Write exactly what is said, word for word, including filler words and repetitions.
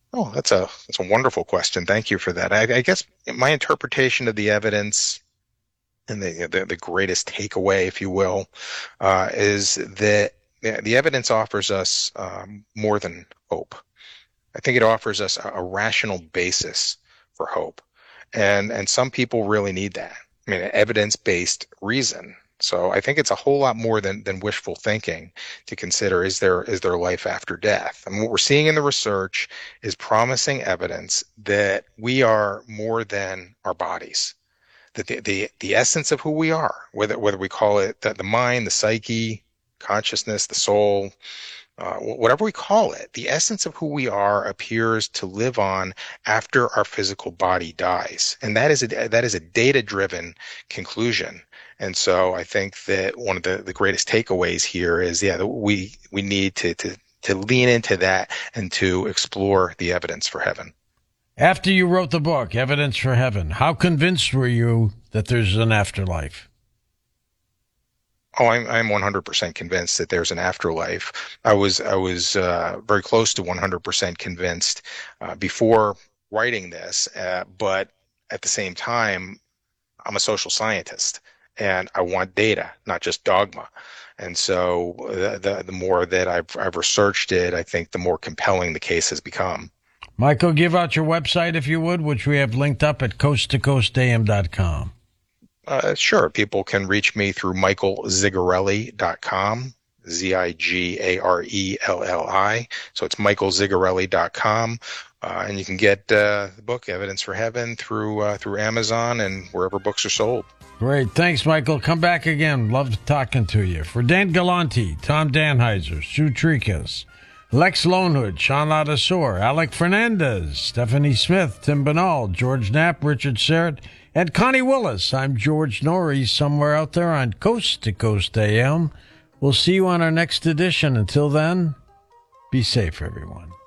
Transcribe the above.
Oh, that's a that's a wonderful question. Thank you for that. I, I guess my interpretation of the evidence and the the, the greatest takeaway, if you will, uh, is that the, the evidence offers us um, more than hope. I think it offers us a, a rational basis for hope, and and some people really need that. I mean, evidence-based reason. So I think it's a whole lot more than than wishful thinking to consider, is there is there life after death? And what we're seeing in the research is promising evidence that we are more than our bodies, that the the, the essence of who we are, whether whether we call it the, the mind, the psyche, consciousness, the soul, uh, whatever we call it, the essence of who we are appears to live on after our physical body dies, and that is a that is a data-driven conclusion. And so I think that one of the, the greatest takeaways here is, yeah, we we need to to to lean into that and to explore the evidence for heaven. After you wrote the book, Evidence for Heaven, how convinced were you that there's an afterlife? Oh, I'm I'm one hundred percent convinced that there's an afterlife. I was I was uh, very close to one hundred percent convinced uh, before writing this, uh, but at the same time, I'm a social scientist and I want data, not just dogma. And so the the, the more that I've I've researched it, I think the more compelling the case has become. Michael, give out your website if you would, which we have linked up at coast to coast a m dot com. Uh, sure. People can reach me through michael zigarelli dot com, Z I G A R E L L I. So it's michael zigarelli dot com. Uh, and you can get uh, the book, Evidence for Heaven, through uh, through Amazon and wherever books are sold. Great. Thanks, Michael. Come back again. Love talking to you. For Dan Galante, Tom Danheiser, Sue Tricas, Lex Lonehood, Sean Ladasor, Alec Fernandez, Stephanie Smith, Tim Banal, George Knapp, Richard Serrett, and Connie Willis. I'm George Norrie, somewhere out there on Coast to Coast A M. We'll see you on our next edition. Until then, be safe, everyone.